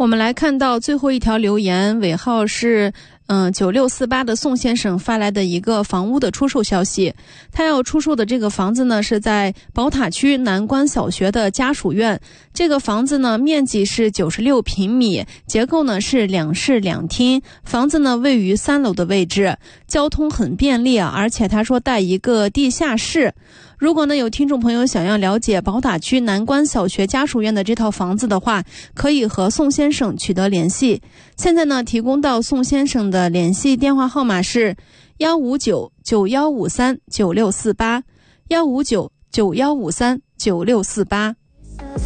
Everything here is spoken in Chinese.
我们来看到最后一条留言，尾号是9648的宋先生发来的一个房屋的出售消息。他要出售的这个房子呢，是在宝塔区南关小学的家属院。这个房子呢，面积是96平米，结构呢是2室2厅。房子呢位于3楼的位置，交通很便利啊，而且他说带一个地下室。如果呢有听众朋友想要了解宝塔区南关小学家属院的这套房子的话，可以和宋先生取得联系。现在呢提供到宋先生的联系电话号码是15991539648，15991539648。